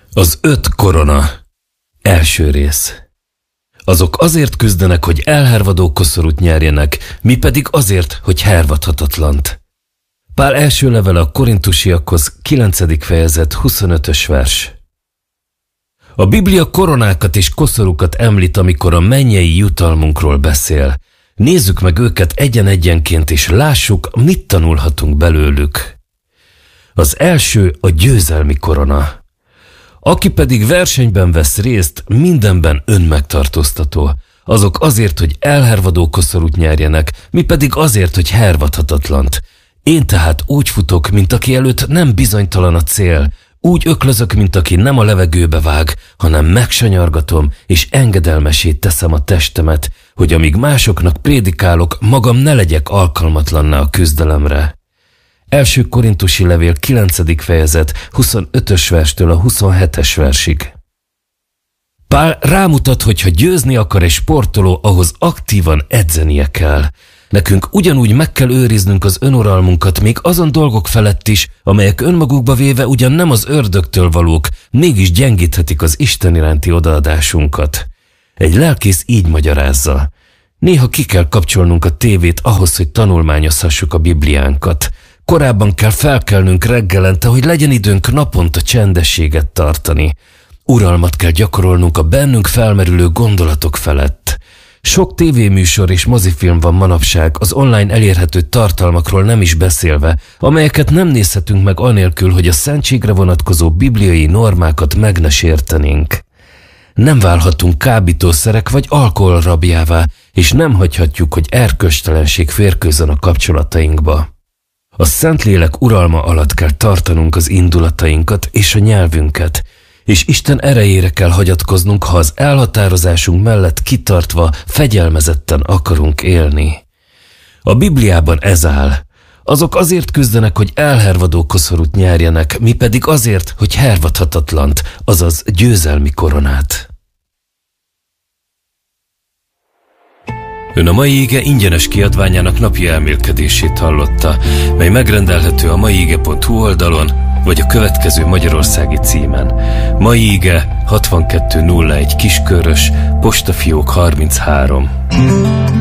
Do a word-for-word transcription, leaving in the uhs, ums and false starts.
Az öt korona. Első rész. Azok azért küzdenek, hogy elhervadó koszorút nyerjenek, mi pedig azért, hogy hervadhatatlant. Pál első levele a korintusiakhoz, kilencedik fejezet, huszonötös vers. A Biblia koronákat és koszorúkat említ, amikor a mennyei jutalmunkról beszél. Nézzük meg őket egyen-egyenként, és lássuk, mit tanulhatunk belőlük. Az első a győzelmi korona. Aki pedig versenyben vesz részt, mindenben önmegtartóztató. Azok azért, hogy elhervadó koszorút nyerjenek, mi pedig azért, hogy hervadhatatlant. Én tehát úgy futok, mint aki előtt nem bizonytalan a cél, úgy öklözök, mint aki nem a levegőbe vág, hanem megsanyargatom, és engedelmessé teszem a testemet, hogy amíg másoknak prédikálok, magam ne legyek alkalmatlanná a küzdelemre. Első korintusi levél kilencedik fejezet, huszonötös verstől a huszonhetes versig. Pál rámutat, hogy ha győzni akar egy sportoló, ahhoz aktívan edzenie kell. Nekünk ugyanúgy meg kell őriznünk az önuralmunkat még azon dolgok felett is, amelyek önmagukba véve ugyan nem az ördögtől valók, mégis gyengíthetik az Isten iránti odaadásunkat. Egy lelkész így magyarázza. Néha ki kell kapcsolnunk a tévét ahhoz, hogy tanulmányozhassuk a Bibliánkat. Korábban kell felkelnünk reggelente, hogy legyen időnk naponta csendességet tartani. Uralmat kell gyakorolnunk a bennünk felmerülő gondolatok felett. Sok tévéműsor és mozifilm van manapság, az online elérhető tartalmakról nem is beszélve, amelyeket nem nézhetünk meg anélkül, hogy a szentségre vonatkozó bibliai normákat meg ne sértenénk. Nem válhatunk kábítószerek vagy alkohol rabjává, és nem hagyhatjuk, hogy erkölcstelenség férkőzzön a kapcsolatainkba. A Szentlélek uralma alatt kell tartanunk az indulatainkat és a nyelvünket, és Isten erejére kell hagyatkoznunk, ha az elhatározásunk mellett kitartva, fegyelmezetten akarunk élni. A Bibliában ez áll. Azok azért küzdenek, hogy elhervadó koszorút nyerjenek, mi pedig azért, hogy hervadhatatlant, azaz győzelmi koronát. Ön a Mai Ige ingyenes kiadványának napi elmélkedését hallotta, mely megrendelhető a maiige pont hu oldalon, vagy a következő magyarországi címen. Mai Ige hatvankettő nulla egy Kiskörös, postafiók harminchárom.